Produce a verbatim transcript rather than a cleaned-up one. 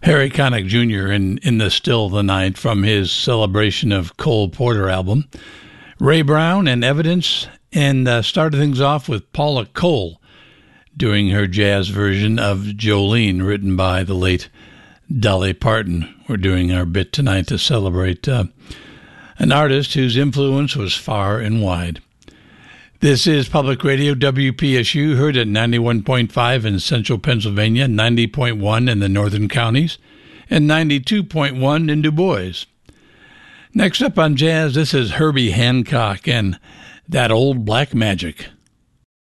Harry Connick Junior in, in the Still the Night from his Celebration of Cole Porter album. Ray Brown and Evidence, and uh, started things off with Paula Cole doing her jazz version of Jolene, written by the late Dolly Parton. We're doing our bit tonight to celebrate uh, an artist whose influence was far and wide. This is Public Radio W P S U, heard at ninety-one point five in central Pennsylvania, ninety point one in the northern counties, and ninety-two point one in Du Bois. Next up on jazz, this is Herbie Hancock and That Old Black Magic.